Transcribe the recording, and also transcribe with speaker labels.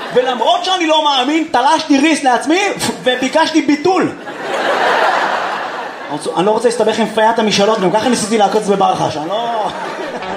Speaker 1: ולמרות שאני לא מאמין, תלשתי ריס לעצמי וביקשתי ביטול. אני לא רוצה להסתבך עם פיית המשאלות, גם ככה ניסיתי לעקוץ בברחש, אני לא...